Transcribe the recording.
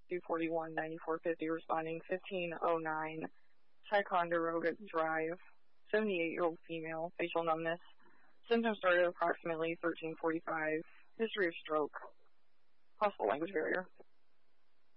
241-9450, responding 1509 Ticonderoga Drive, 78-year-old female, facial numbness. Symptoms started approximately 13:45. History of stroke. Possible language barrier.